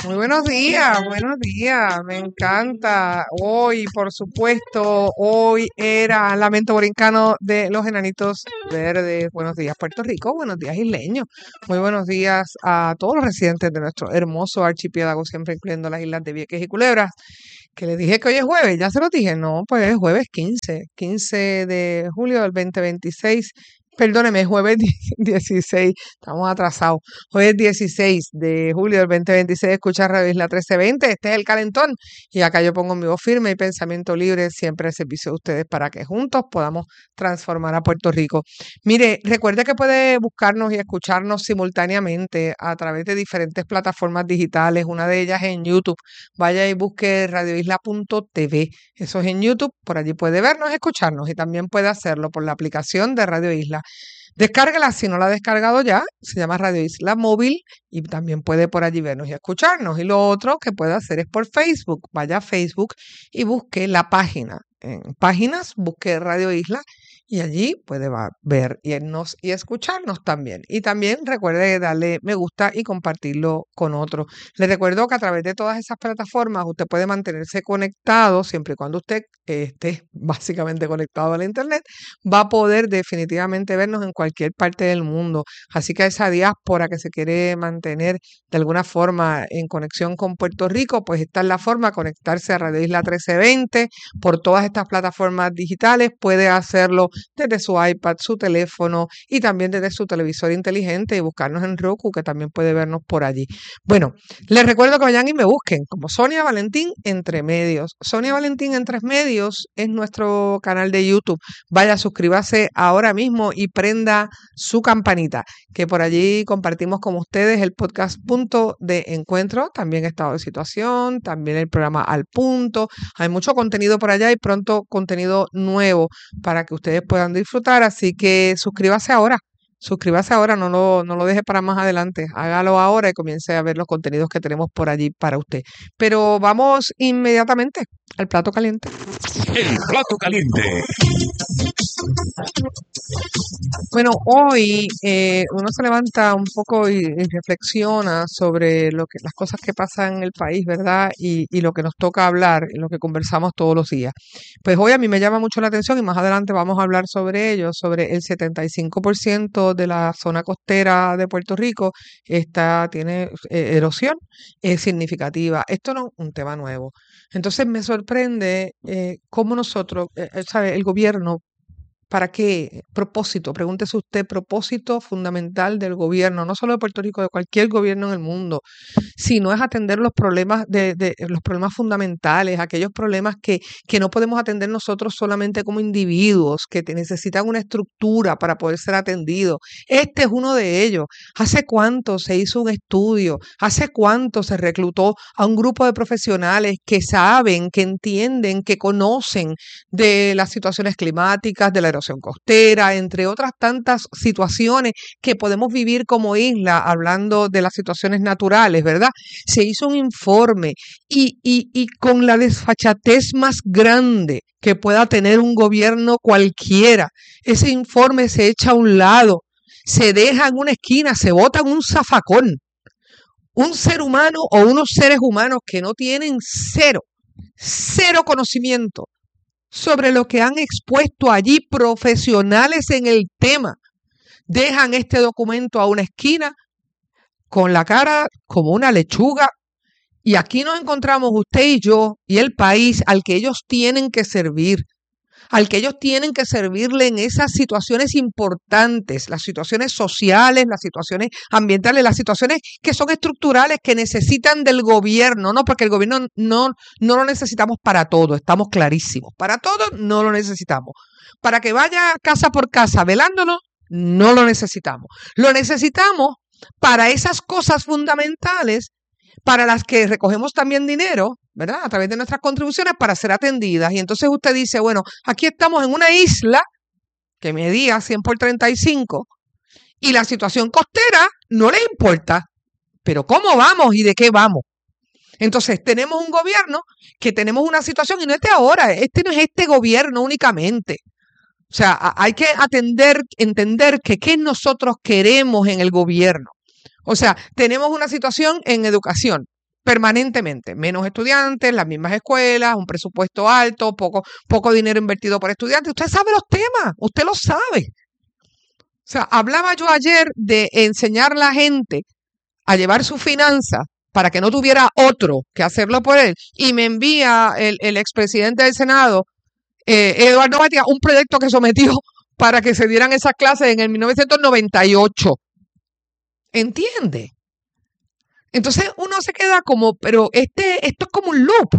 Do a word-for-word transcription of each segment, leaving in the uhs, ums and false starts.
Muy buenos días, buenos días, me encanta. Hoy, por supuesto, hoy era Lamento Borincano de los Enanitos Verdes. Buenos días, Puerto Rico, buenos días, isleños. Muy buenos días a todos los residentes de nuestro hermoso archipiélago, siempre incluyendo las islas de Vieques y Culebras. Que les dije que hoy es jueves, ya se lo dije, no, pues es jueves quince, quince de julio del veinte veintiséis. Perdóneme, es jueves dieciséis, estamos atrasados. Hoy es dieciséis de julio del veinte veintiséis, escucha Radio Isla trece veinte, este es el calentón. Y acá yo pongo mi voz firme y pensamiento libre, siempre al servicio de ustedes para que juntos podamos transformar a Puerto Rico. Mire, recuerde que puede buscarnos y escucharnos simultáneamente a través de diferentes plataformas digitales, una de ellas en YouTube. Vaya y busque radio isla punto t v, eso es en YouTube, por allí puede vernos y escucharnos y también puede hacerlo por la aplicación de Radio Isla. Descárguela si no la ha descargado ya, se llama Radio Isla Móvil y también puede por allí vernos y escucharnos. Y lo otro que puede hacer es por Facebook, vaya a Facebook y busque la página. En páginas, busque Radio Isla y allí puede ver y, nos, y escucharnos también. Y también recuerde darle me gusta y compartirlo con otros. Les recuerdo que a través de todas esas plataformas usted puede mantenerse conectado siempre y cuando usted eh, esté básicamente conectado a la internet, va a poder definitivamente vernos en cualquier parte del mundo. Así que esa diáspora que se quiere mantener de alguna forma en conexión con Puerto Rico, pues esta es la forma, conectarse a Radio Isla trece veinte por todas estas plataformas digitales, puede hacerlo desde su iPad, su teléfono y también desde su televisor inteligente y buscarnos en Roku, que también puede vernos por allí. Bueno, les recuerdo que vayan y me busquen como Sonia Valentín Entre Medios. Sonia Valentín Entre Medios es nuestro canal de YouTube. Vaya, suscríbase ahora mismo y prenda su campanita, que por allí compartimos con ustedes el podcast Punto de Encuentro, también Estado de Situación, también el programa Al Punto. Hay mucho contenido por allá y pronto contenido nuevo para que ustedes puedan disfrutar, así que suscríbase ahora. Suscríbase ahora, no lo, no lo deje para más adelante. Hágalo ahora y comience a ver los contenidos que tenemos por allí para usted. Pero vamos inmediatamente al plato caliente. El plato caliente. Bueno, hoy eh, uno se levanta un poco y, y reflexiona sobre lo que, las cosas que pasan en el país, ¿verdad? Y, y lo que nos toca hablar, y lo que conversamos todos los días. Pues hoy a mí me llama mucho la atención y más adelante vamos a hablar sobre ello, sobre el setenta y cinco por ciento de la zona costera de Puerto Rico está, tiene eh, erosión eh, significativa. Esto no es un tema nuevo. Entonces me sorprende eh, cómo nosotros, eh, ¿sabe? El gobierno, ¿para qué propósito? Pregúntese usted, propósito fundamental del gobierno, no solo de Puerto Rico, de cualquier gobierno en el mundo, si no es atender los problemas de, de los problemas fundamentales, aquellos problemas que, que no podemos atender nosotros solamente como individuos, que te necesitan una estructura para poder ser atendidos. Este es uno de ellos. ¿Hace cuánto se hizo un estudio? ¿Hace cuánto se reclutó a un grupo de profesionales que saben, que entienden, que conocen de las situaciones climáticas, de la erosión costera, entre otras tantas situaciones que podemos vivir como isla, hablando de las situaciones naturales, ¿verdad? Se hizo un informe y, y, y con la desfachatez más grande que pueda tener un gobierno cualquiera, ese informe se echa a un lado, se deja en una esquina, se bota en un zafacón. Un ser humano o unos seres humanos que no tienen cero, cero conocimiento sobre lo que han expuesto allí profesionales en el tema, dejan este documento a una esquina con la cara como una lechuga y aquí nos encontramos usted y yo y el país al que ellos tienen que servir, al que ellos tienen que servirle en esas situaciones importantes, las situaciones sociales, las situaciones ambientales, las situaciones que son estructurales, que necesitan del gobierno, ¿no? Porque el gobierno no, no lo necesitamos para todo, estamos clarísimos. Para todo no lo necesitamos. Para que vaya casa por casa velándolo, no lo necesitamos. Lo necesitamos para esas cosas fundamentales para las que recogemos también dinero, ¿verdad? A través de nuestras contribuciones para ser atendidas. Y entonces usted dice, bueno, aquí estamos en una isla que medía cien por treinta y cinco y la situación costera no le importa. Pero ¿cómo vamos y de qué vamos? Entonces tenemos un gobierno que tenemos una situación y no es de ahora, este no es este gobierno únicamente. O sea, hay que atender, entender que qué nosotros queremos en el gobierno. O sea, tenemos una situación en educación permanentemente. Menos estudiantes, las mismas escuelas, un presupuesto alto, poco, poco dinero invertido por estudiantes. Usted sabe los temas, usted lo sabe. O sea, hablaba yo ayer de enseñar a la gente a llevar sus finanzas para que no tuviera otro que hacerlo por él. Y me envía el, el expresidente del Senado, eh, Eduardo Batia, un proyecto que sometió para que se dieran esas clases en el mil novecientos noventa y ocho. ¿Entiende? Entonces uno se queda como, pero este, esto es como un loop.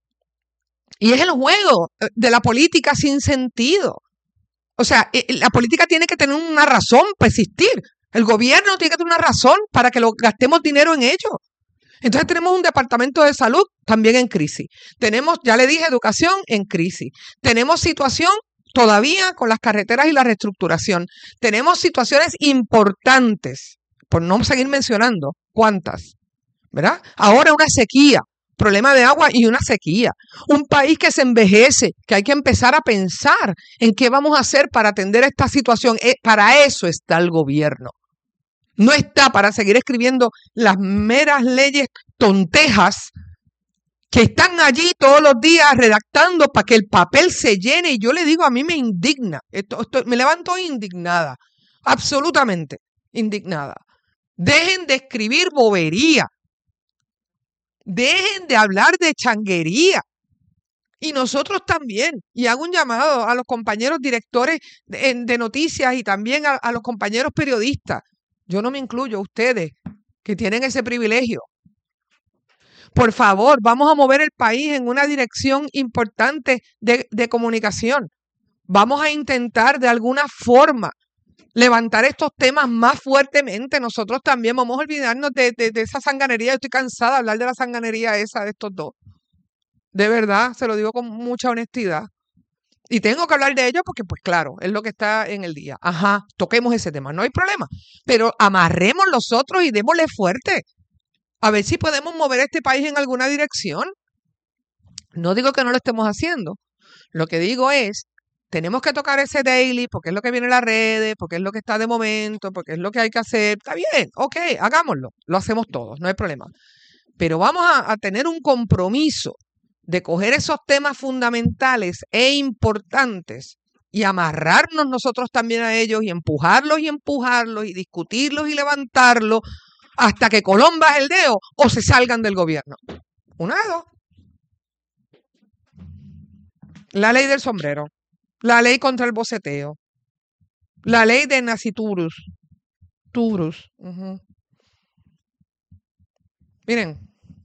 Y es el juego de la política sin sentido. O sea, la política tiene que tener una razón para existir. El gobierno tiene que tener una razón para que lo gastemos dinero en ello. Entonces tenemos un departamento de salud también en crisis. Tenemos, ya le dije, educación en crisis. Tenemos situación todavía con las carreteras y la reestructuración. Tenemos situaciones importantes, por no seguir mencionando cuántas, ¿verdad? Ahora una sequía, problema de agua y una sequía. Un país que se envejece, que hay que empezar a pensar en qué vamos a hacer para atender esta situación. Para eso está el gobierno. No está para seguir escribiendo las meras leyes tontejas que están allí todos los días redactando para que el papel se llene. Y yo le digo, a mí me indigna. Esto, esto, me levanto indignada, absolutamente indignada. Dejen de escribir bobería. Dejen de hablar de changuería. Y nosotros también. Y hago un llamado a los compañeros directores de, de noticias y también a, a los compañeros periodistas. Yo no me incluyo, ustedes que tienen ese privilegio. Por favor, vamos a mover el país en una dirección importante de, de comunicación. Vamos a intentar de alguna forma levantar estos temas más fuertemente. Nosotros también vamos a olvidarnos de, de, de esa sanganería. Yo estoy cansada de hablar de la sanganería esa de estos dos. De verdad, se lo digo con mucha honestidad. Y tengo que hablar de ello porque, pues claro, es lo que está en el día. Ajá, toquemos ese tema, no hay problema. Pero amarremos los otros y démosle fuerte. A ver si podemos mover este país en alguna dirección. No digo que no lo estemos haciendo. Lo que digo es, tenemos que tocar ese daily porque es lo que viene en las redes, porque es lo que está de momento, porque es lo que hay que hacer. Está bien, ok, hagámoslo. Lo hacemos todos, no hay problema. Pero vamos a, a tener un compromiso de coger esos temas fundamentales e importantes y amarrarnos nosotros también a ellos y empujarlos y empujarlos y discutirlos y levantarlos hasta que Colón baje el dedo o se salgan del gobierno. Una de dos. La ley del sombrero, la ley contra el boceteo, la ley de naciturus, turus. Uh-huh. Miren,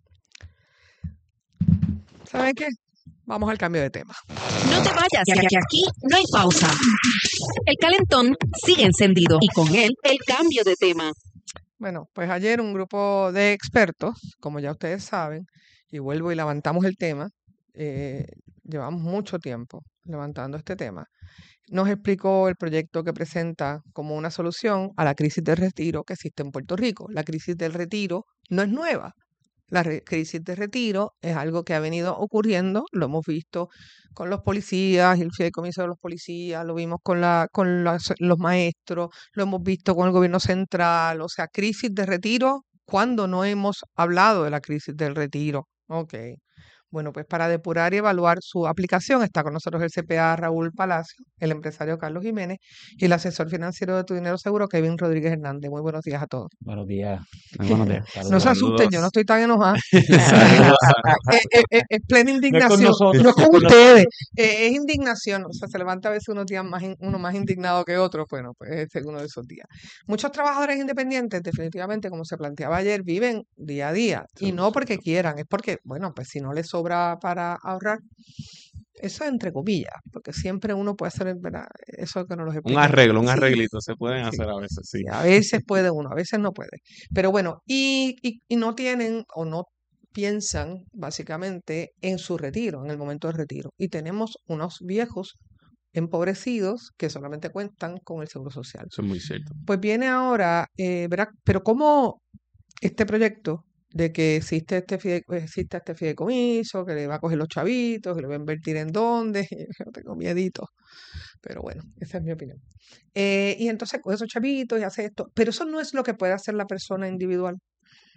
¿saben qué? Vamos al cambio de tema. No te vayas, ya que aquí no hay pausa. El calentón sigue encendido y con él el cambio de tema. Bueno, pues ayer un grupo de expertos, como ya ustedes saben, y vuelvo y levantamos el tema, eh, llevamos mucho tiempo levantando este tema, nos explicó el proyecto que presenta como una solución a la crisis del retiro que existe en Puerto Rico. La crisis del retiro no es nueva. La re- crisis de retiro es algo que ha venido ocurriendo, lo hemos visto con los policías y el fideicomiso de los policías, lo vimos con, la, con las- los maestros, lo hemos visto con el gobierno central, o sea, crisis de retiro, ¿cuándo no hemos hablado de la crisis del retiro? Ok. Bueno, pues para depurar y evaluar su aplicación está con nosotros el C P A Raúl Palacio, el empresario Carlos Jiménez y el asesor financiero de Tu Dinero Seguro, Kevin Rodríguez Hernández. Muy buenos días a todos. Buenos días. Muy buenos días. No se Saludos. asusten, yo no estoy tan enojada. Saludos. Es, es- es- es plena No es con indignación. nosotros, No es es con con ustedes. Eh, es indignación. O sea, se levanta a veces unos días más, in- uno más indignado que otro. Bueno, pues este es uno de esos días. Muchos trabajadores independientes, definitivamente, como se planteaba ayer, viven día a día. Y no porque quieran, es porque, bueno, pues si no les sobra para ahorrar, eso entre comillas, porque siempre uno puede hacer, ¿verdad? Eso que nos lo Un explican. arreglo, un Sí, arreglito se pueden sí. hacer a veces, sí. Sí, a veces puede uno, a veces no puede. Pero bueno, y, y, y no tienen o no piensan básicamente en su retiro, en el momento del retiro. Y tenemos unos viejos empobrecidos que solamente cuentan con el Seguro Social. Eso es muy cierto. Pues viene ahora, eh, verá, pero ¿cómo este proyecto de que existe este, fide- existe este fideicomiso, que le va a coger los chavitos, que le va a invertir en dónde? Yo tengo miedito. Pero bueno, esa es mi opinión. Eh, y entonces coge esos chavitos y hace esto. Pero eso no es lo que puede hacer la persona individual.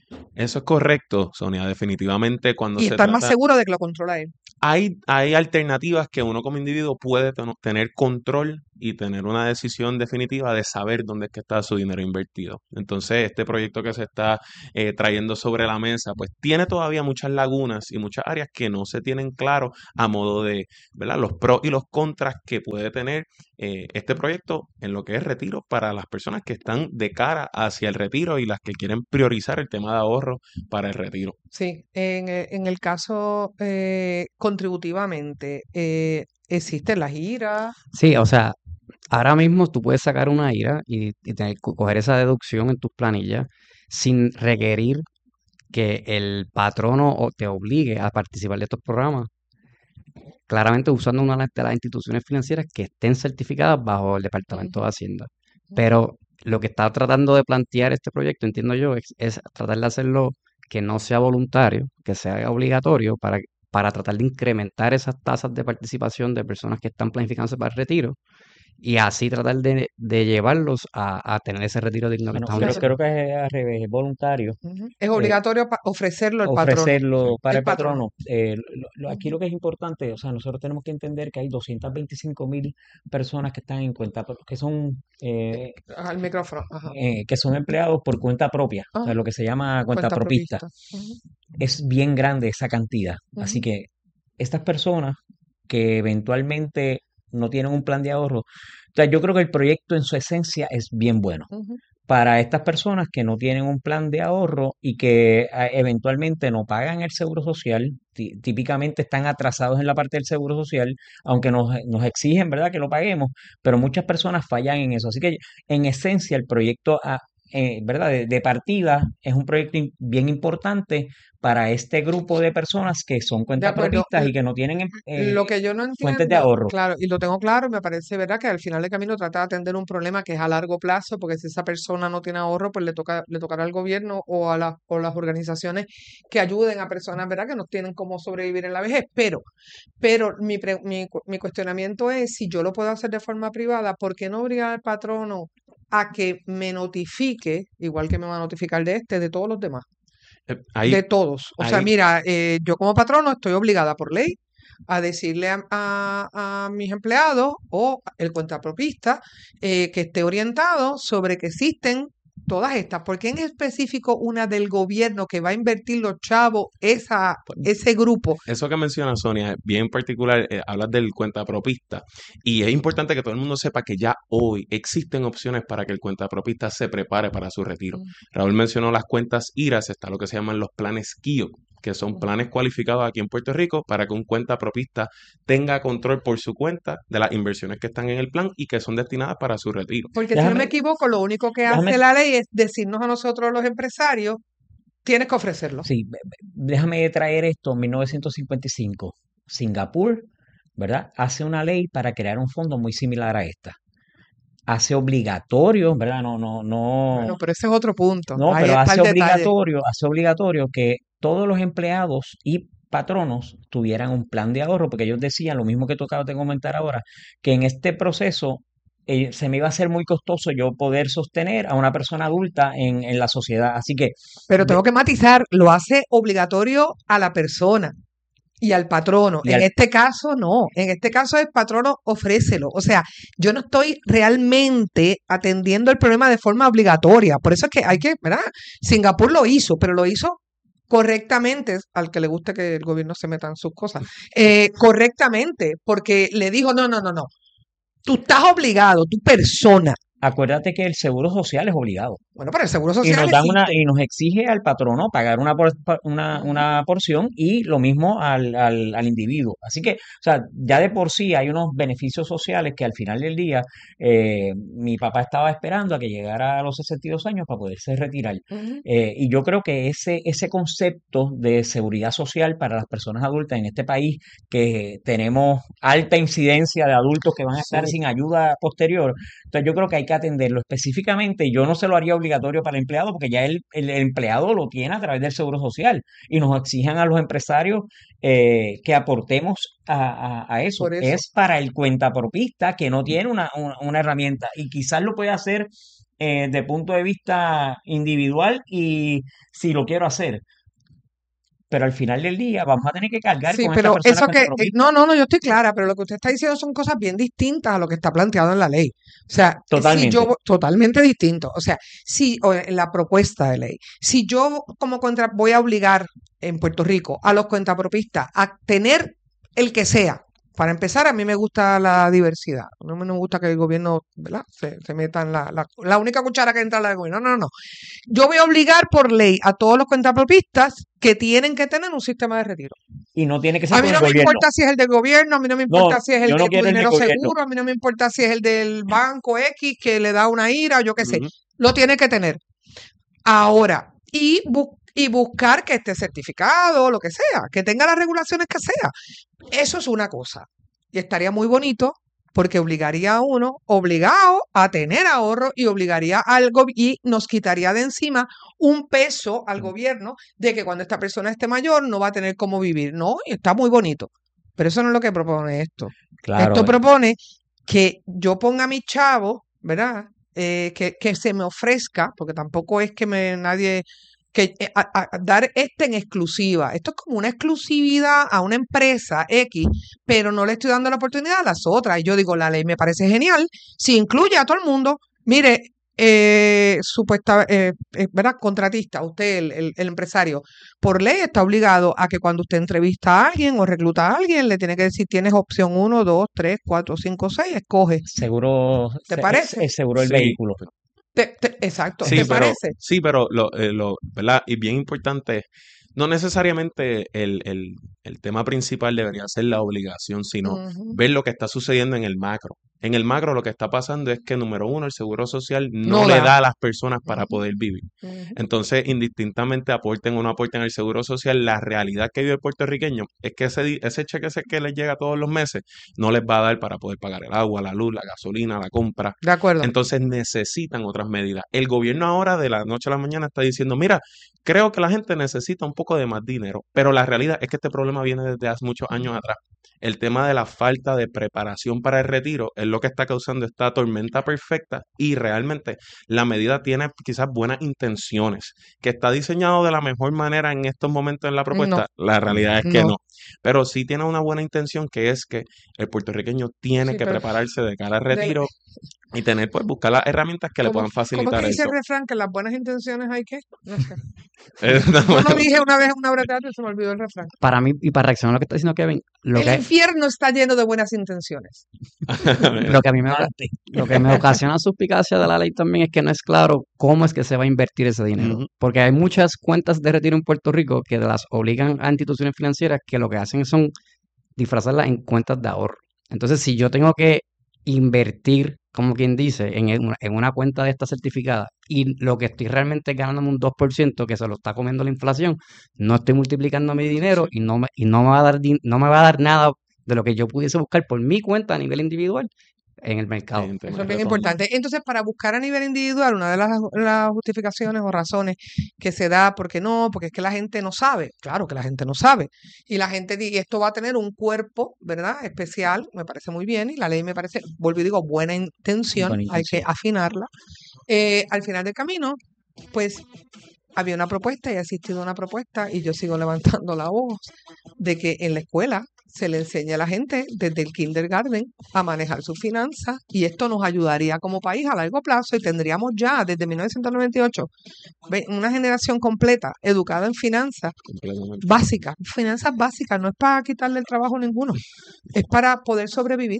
Eso es correcto, Sonia. Definitivamente cuando Y se estar más trata, seguro de que lo controla él. hay, hay alternativas que uno como individuo puede ten- tener control y tener una decisión definitiva de saber dónde es que está su dinero invertido. Entonces, este proyecto que se está eh, trayendo sobre la mesa, pues tiene todavía muchas lagunas y muchas áreas que no se tienen claro a modo de, ¿verdad? Los pros y los contras que puede tener eh, este proyecto en lo que es retiro para las personas que están de cara hacia el retiro y las que quieren priorizar el tema de ahorro para el retiro. Sí, en, e- en el caso eh, contributivamente, eh, existen las giras. Sí, o sea, ahora mismo tú puedes sacar una I R A y, y tener- co- coger esa deducción en tus planillas sin requerir que el patrono o- te obligue a participar de estos programas, claramente usando una de las instituciones financieras que estén certificadas bajo el Departamento de Hacienda. Pero lo que está tratando de plantear este proyecto, entiendo yo, es, es tratar de hacerlo que no sea voluntario, que sea obligatorio para, para tratar de incrementar esas tasas de participación de personas que están planificándose para el retiro y así tratar de, de llevarlos a, a tener ese retiro digno que Bueno, estamos creo, diciendo. creo que es al revés, es voluntario Ujú. Es eh, obligatorio pa- ofrecerlo al patrono. ofrecerlo para El el patrono. patrono. Eh, lo- lo- aquí Ujú. lo que es importante, o sea, nosotros tenemos que entender que hay doscientas veinticinco mil personas que están en cuenta, pro- que son, Eh, eh, Al micrófono. Ajá. eh, que son empleados por cuenta propia, o sea, Ajá. lo que se llama cuenta Cuenta propista. propista. Ujú, Es bien grande esa cantidad. Así ujú, que estas personas que eventualmente no tienen un plan de ahorro, o sea, yo creo que el proyecto en su esencia es bien bueno ujú. para estas personas que no tienen un plan de ahorro y que eh, eventualmente no pagan el seguro social, tí- típicamente están atrasados en la parte del seguro social, aunque nos, nos exigen, ¿verdad?, que lo paguemos, pero muchas personas fallan en eso. Así que en esencia el proyecto, ah, eh, ¿verdad?, de, de partida es un proyecto in- bien importante para este grupo de personas que son De acuerdo. cuentapropistas L- y que no tienen em- eh, Lo que yo no fuentes de entiendo, ahorro. claro, y lo tengo claro, me parece, ¿verdad? Que al final del camino trata de atender un problema que es a largo plazo, porque si esa persona no tiene ahorro, pues le toca, le tocará al gobierno o a las, o las organizaciones que ayuden a personas, ¿verdad? Que no tienen cómo sobrevivir en la vejez. Pero, pero mi, pre- mi, cu- mi cuestionamiento es, si yo lo puedo hacer de forma privada, ¿por qué no obligar al patrono a que me notifique, igual que me va a notificar de este, de todos los demás? Eh, De Ahí, todos. O sea, ahí mira, eh, yo como patrono estoy obligada por ley a decirle a, a- a mis empleados o el cuentapropista eh, que esté orientado sobre que existen todas estas. ¿Por qué en específico una del gobierno que va a invertir los chavos, esa, ese grupo? Eso que menciona Sonia es bien particular, eh, hablas del cuentapropista y es importante que todo el mundo sepa que ya hoy existen opciones para que el cuentapropista se prepare para su retiro. Mm, Raúl mencionó las cuentas I R A S, está lo que se llaman los planes K I O, que son mm. planes cualificados aquí en Puerto Rico para que un cuentapropista tenga control por su cuenta de las inversiones que están en el plan y que son destinadas para su retiro. Porque si no me Déjame, equivoco, lo único que déjame, hace la ley es decirnos a nosotros los empresarios, tienes que ofrecerlo. sí, be- be- déjame traer esto, en mil novecientos cincuenta y cinco, Singapur, ¿verdad? Hace una ley para crear un fondo muy similar a esta. Hace obligatorio, ¿verdad? No, no, no, Bueno, pero ese es otro punto. no, Ahí pero está hace el detalle. obligatorio, hace obligatorio que todos los empleados y patronos tuvieran un plan de ahorro, porque ellos decían lo mismo que tú acabas de comentar ahora, que en este proceso eh, se me iba a hacer muy costoso yo poder sostener a una persona adulta en, en la sociedad. Así que, Pero de- tengo que matizar, lo hace obligatorio a la persona y al patrono. y En al, este caso, no. En este caso, el patrono ofrécelo. O sea, yo no estoy realmente atendiendo el problema de forma obligatoria. Por eso es que hay que, ¿verdad? Singapur lo hizo, pero lo hizo correctamente, al que le guste que el gobierno se meta en sus cosas, eh, correctamente, porque le dijo, no, no, no, no. Tú estás obligado, tu persona. acuérdate que el seguro social es obligado. Bueno, pero el seguro Y social nos dan una, existe. y nos exige al patrono pagar una, por- pa- una, Ujú. una porción y lo mismo al, al, al individuo. Así que, o sea, ya de por sí hay unos beneficios sociales que al final del día eh, mi papá estaba esperando a que llegara a los sesenta y dos años para poderse retirar. Ujú. Eh, y yo creo que ese, ese concepto de seguridad social para las personas adultas en este país, que tenemos alta incidencia de adultos que van a estar Sí. sin ayuda posterior, entonces yo creo que hay que atenderlo específicamente. Yo no se lo haría obligatorio para el empleado porque ya el, el empleado lo tiene a través del seguro social y nos exigen a los empresarios eh, que aportemos a, a- a eso. Por eso. Es para el cuentapropista que no tiene una, una, una herramienta y quizás lo puede hacer eh, de punto de vista individual y si lo quiero hacer. Pero al final del día vamos a tener que cargar Sí, con estas pero personas eso que, eh, cuentapropistas. no, no, no, yo estoy clara, pero lo que usted está diciendo son cosas bien distintas a lo que está planteado en la ley. O sea, si Totalmente. yo, totalmente distinto. O sea, si o en la propuesta de ley, si yo como contra, voy a obligar en Puerto Rico a los cuentapropistas a tener el que sea. Para empezar, a mí me gusta la diversidad. No me no me gusta que el gobierno, ¿verdad? Se, se meta en la, la, la única cuchara que entra en la del gobierno. No, no, no. Yo voy a obligar por ley a todos los cuentapropistas que tienen que tener un sistema de retiro. Y no tiene que ser A con mí el no me gobierno. importa si es el del gobierno, a mí no me No, importa si es el yo no de tu quiero el del dinero gobierno. seguro, a mí no me importa si es el del banco X que le da una ira o yo qué sé. Ujú. Lo tiene que tener. Ahora, y, bu- y buscar que esté certificado, lo que sea, que tenga las regulaciones que sea. Eso es una cosa. Y estaría muy bonito porque obligaría a uno, obligado a tener ahorro y obligaría al gobierno y nos quitaría de encima un peso al gobierno de que cuando esta persona esté mayor no va a tener cómo vivir. No, y está muy bonito. Pero eso no es lo que propone esto. Claro, Esto eh, propone que yo ponga a mi chavo, ¿verdad? Eh, que, que se me ofrezca, porque tampoco es que me nadie, que eh, a- a- a dar este en exclusiva. Esto es como una exclusividad a una empresa X, pero no le estoy dando la oportunidad a las otras. Y yo digo, la ley me parece genial, si incluye a todo el mundo. Mire, eh, supuesta, eh, eh, ¿verdad? Contratista, usted, el, el- el empresario, por ley está obligado a que cuando usted entrevista a alguien o recluta a alguien, le tiene que decir, tienes opción uno, dos, tres, cuatro, cinco, seis, escoge. seguro, ¿Te se- parece? el seguro del Sí, vehículo. Te- te- exacto, sí, ¿te pero, parece? sí, pero lo, eh, lo, ¿verdad? Y bien importante, no necesariamente el, el, el tema principal debería ser la obligación, sino Ujú. ver lo que está sucediendo en el macro. En el macro lo que está pasando es que, número uno, el seguro social No no le da. da a las personas para Ujú, poder vivir. ujú. Entonces, indistintamente aporten o no aporten al seguro social, la realidad que vive el puertorriqueño es que ese, di- ese cheque ese que les llega todos los meses no les va a dar para poder pagar el agua, la luz, la gasolina, la compra. De acuerdo. Entonces necesitan otras medidas. El gobierno ahora de la noche a la mañana está diciendo, mira, creo que la gente necesita un poco de más dinero, pero la realidad es que este problema viene desde hace muchos años atrás. El tema de la falta de preparación para el retiro es lo que está causando esta tormenta perfecta y realmente la medida tiene quizás buenas intenciones, que está diseñado de la mejor manera en estos momentos en la No, propuesta. La realidad es que no. no, pero sí tiene una buena intención que es que el puertorriqueño tiene Sí, que pero prepararse de cara al de- retiro y tener, pues, buscar las herramientas que le ¿cómo, puedan cómo facilitar que dice el eso. refrán? Que las buenas intenciones hay que. No sé. Eh, Yo bueno, lo dije una vez en una obra de teatro y se me olvidó el refrán. Para mí, y para reaccionar a lo que está diciendo Kevin, lo El que, infierno está lleno de buenas intenciones. mira, lo que a mí me, oca- Antes. lo que me ocasiona suspicacia de la ley también es que no es claro cómo es que se va a invertir ese dinero. ujú, Porque hay muchas cuentas de retiro en Puerto Rico que las obligan a instituciones financieras que lo que hacen son disfrazarlas en cuentas de ahorro. Entonces, si yo tengo que invertir, como quien dice, en una, en una cuenta de esta certificada y lo que estoy realmente ganándome un dos por ciento que se lo está comiendo la inflación, no estoy multiplicando mi dinero y no me, y no me va a dar, din- no me va a dar nada de lo que yo pudiese buscar por mi cuenta a nivel individual en el mercado. en tema Eso de es bien retorno. importante. Entonces, para buscar a nivel individual, una de las, las justificaciones o razones que se da, porque no, porque es que la gente no sabe. Claro que la gente no sabe. Y la gente, di- y esto va a tener un cuerpo, ¿verdad? Especial, me parece muy bien. Y la ley me parece, vuelvo y digo, buena intención, Buena hay que intención. afinarla. Eh, al final del camino, pues había una propuesta y ha existido una propuesta y yo sigo levantando la voz de que en la escuela se le enseñe a la gente desde el kindergarten a manejar sus finanzas y esto nos ayudaría como país a largo plazo y tendríamos ya desde mil novecientos noventa y ocho ve- una generación completa educada en finanzas Completamente. básicas, finanzas básicas, no es para quitarle el trabajo a ninguno, es para poder sobrevivir.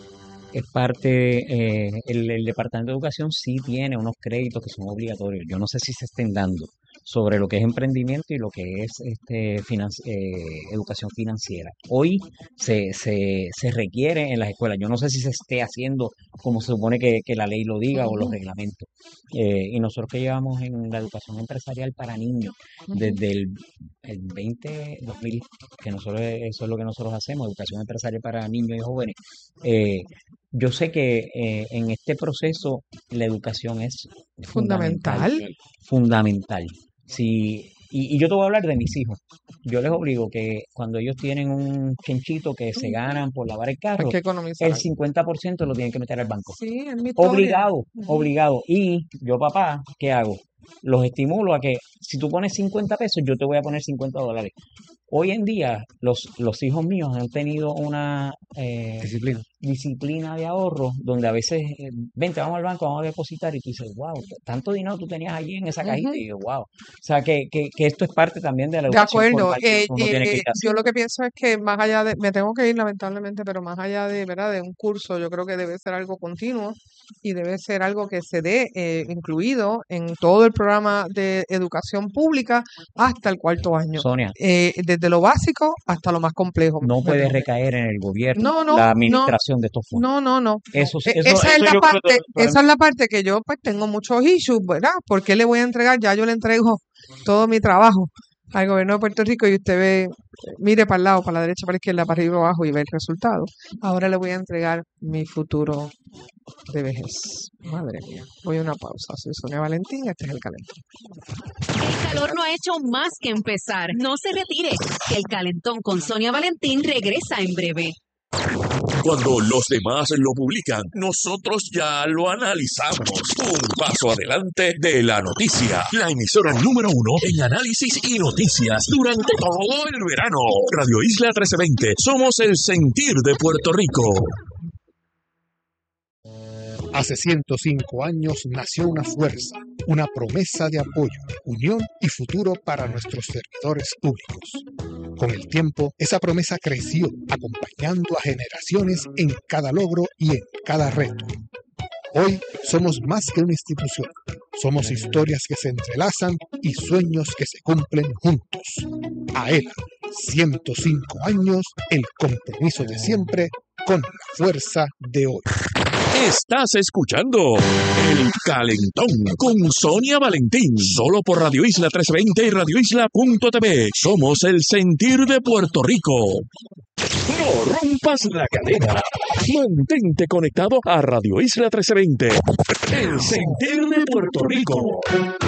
Es parte, eh, el, el Departamento de Educación sí tiene unos créditos que son obligatorios. Yo no sé si se estén dando sobre lo que es emprendimiento y lo que es este financi- eh, educación financiera. Hoy se, se, se requiere en las escuelas. Yo no sé si se esté haciendo como se supone que, que la ley lo diga o los Ujú, reglamentos. Eh, y nosotros que llevamos en la educación empresarial para niños ujú. desde el, el veinte dos mil, que nosotros eso es lo que nosotros hacemos, educación empresarial para niños y jóvenes. Eh, yo sé que eh, en este proceso la educación es fundamental, Fundamental. fundamental. Si Y, y yo te voy a hablar de mis hijos. Yo les obligo que cuando ellos tienen un chenchito que se ganan por lavar el Hay carro, que economizar el algo. cincuenta por ciento lo tienen que meter al banco. Sí, es mi historia. Obligado, Ujú. obligado. Y yo, papá, ¿qué hago? Los estimulo a que si tú pones cincuenta pesos, yo te voy a poner cincuenta dólares. Hoy en día, los, los hijos míos han tenido una eh, Disciplina. disciplina de ahorro donde a veces, eh, vente, vamos al banco, vamos a depositar, y tú dices, wow, tanto dinero tú tenías allí en esa cajita, Ujú. y yo, wow. O sea, que, que, que esto es parte también de la De educación acuerdo. formal que Eh, uno tiene que eh, ir yo haciendo. lo que pienso es que más allá de, me tengo que ir lamentablemente, pero más allá de, ¿verdad? De un curso, yo creo que debe ser algo continuo y debe ser algo que se dé eh, incluido en todo el programa de educación pública hasta el cuarto año, Sonia, eh, desde lo básico hasta lo más complejo. no ¿me puede entiendes? recaer en el gobierno No, no, la no, administración de estos fondos. no, no, no, no. Eso, E- eso, esa es eso la yo creo que parte, todo- esa es la parte que yo pues tengo muchos issues, ¿verdad? ¿Por qué le voy a entregar? Ya yo le entrego todo mi trabajo al gobierno de Puerto Rico y usted ve, mire para el lado, para la derecha, para la izquierda, para arriba, abajo y ve el resultado. Ahora le voy a entregar mi futuro de vejez. Madre mía. Voy a una pausa. Soy Sonia Valentín, este es El Calentón. El calor no ha hecho más que empezar. No se retire. El Calentón con Sonia Valentín regresa en breve. Cuando los demás lo publican, nosotros ya lo analizamos. Un paso adelante de la noticia. La emisora número uno en análisis y noticias durante todo el verano. Radio Isla trece veinte. Somos el sentir de Puerto Rico. Hace ciento cinco años nació una fuerza, una promesa de apoyo, unión y futuro para nuestros servidores públicos. Con el tiempo, esa promesa creció, acompañando a generaciones en cada logro y en cada reto. Hoy somos más que una institución. Somos historias que se entrelazan y sueños que se cumplen juntos. AELA, ciento cinco años, el compromiso de siempre con la fuerza de hoy. Estás escuchando El Calentón con Sonia Valentín, solo por Radio Isla trescientos veinte y radio isla punto t v. Somos el sentir de Puerto Rico. No rompas la cadena. Mantente conectado a Radio Isla trescientos veinte, el sentir de Puerto Rico.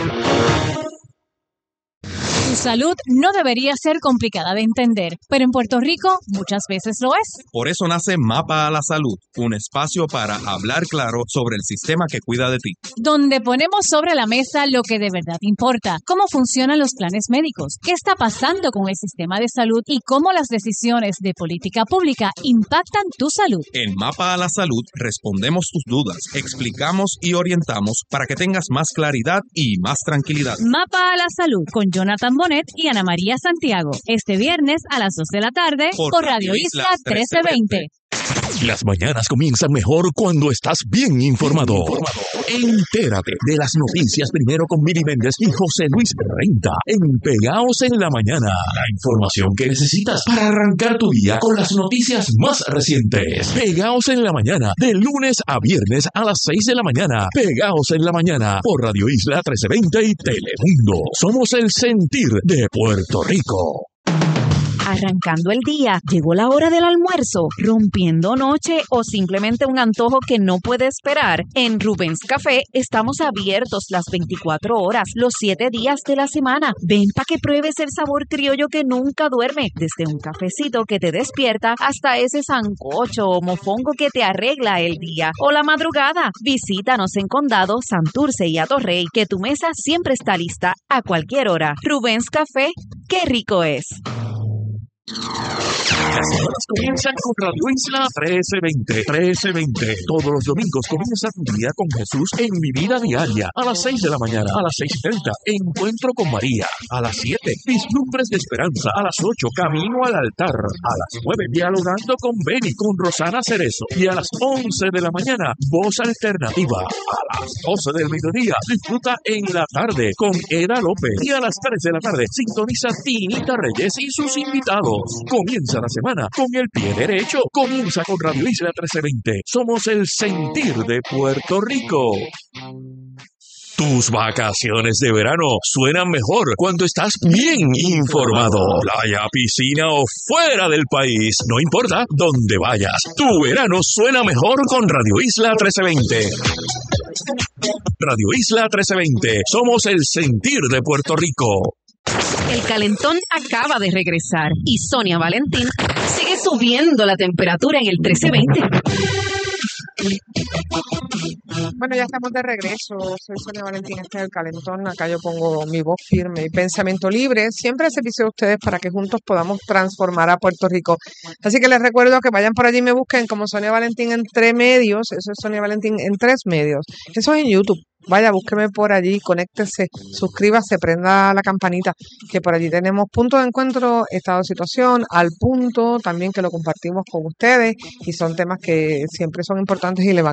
Tu salud no debería ser complicada de entender, pero en Puerto Rico muchas veces lo es. Por eso nace Mapa a la Salud, un espacio para hablar claro sobre el sistema que cuida de ti. Donde ponemos sobre la mesa lo que de verdad importa, cómo funcionan los planes médicos, qué está pasando con el sistema de salud y cómo las decisiones de política pública impactan tu salud. En Mapa a la Salud respondemos tus dudas, explicamos y orientamos para que tengas más claridad y más tranquilidad. Mapa a la Salud con Jonathan Bonet y Ana María Santiago. Este viernes a las dos de la tarde por, por Radio Isla trece veinte. Las mañanas comienzan mejor cuando estás bien informado. Entérate de las noticias primero con Miri Méndez y José Luis Renta en Pegaos en la Mañana. La información que necesitas para arrancar tu día con las noticias más recientes. Pegaos en la Mañana, de lunes a viernes a las seis de la mañana. Pegaos en la Mañana por Radio Isla trece veinte y Telemundo. Somos el sentir de Puerto Rico. Arrancando el día, llegó la hora del almuerzo, rompiendo noche o simplemente un antojo que no puede esperar. En Rubens Café estamos abiertos las veinticuatro horas, los siete días de la semana. Ven para que pruebes el sabor criollo que nunca duerme, desde un cafecito que te despierta hasta ese sancocho o mofongo que te arregla el día o la madrugada. Visítanos en Condado, Santurce y Atorrey, que tu mesa siempre está lista a cualquier hora. Rubens Café, qué rico es. Las semanas comienzan con Radio Isla trece veinte. trece veinte. Todos los domingos comienza tu día con Jesús en Mi Vida Diaria. A las seis de la mañana, a las seis y treinta, Encuentro con María. A las siete, Vislumbres de Esperanza. A las ocho, Camino al Altar. A las nueve, Dialogando con Beni, con Rosana Cerezo. Y a las once de la mañana, Voz Alternativa. A las doce del mediodía, disfruta En la Tarde con Eda López. Y a las tres de la tarde, sintoniza Tinita Reyes y sus invitados. Comienza la semana con el pie derecho. Comienza con Radio Isla trece veinte. Somos el sentir de Puerto Rico. Tus vacaciones de verano suenan mejor cuando estás bien informado. Playa, piscina o fuera del país, no importa dónde vayas. Tu verano suena mejor con Radio Isla trece veinte. Radio Isla trece veinte. Somos el sentir de Puerto Rico. El calentón acaba de regresar y Sonia Valentín sigue subiendo la temperatura en el trece veinte. Bueno, ya estamos de regreso. Soy Sonia Valentín, este es El Calentón. Acá yo pongo mi voz firme y pensamiento libre. Siempre al servicio de ustedes para que juntos podamos transformar a Puerto Rico. Así que les recuerdo que vayan por allí y me busquen como Sonia Valentín entre medios. Eso es Sonia Valentín en tres medios. Eso es en YouTube. Vaya, búsqueme por allí, conéctese, suscríbase, prenda la campanita, que por allí tenemos punto de encuentro, estado de situación, al punto, también que lo compartimos con ustedes y son temas que siempre son importantes y le van